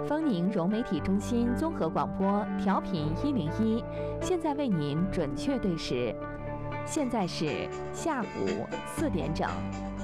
丰宁融媒体中心综合广播调频101，现在为您准确对时，现在是下午4点整。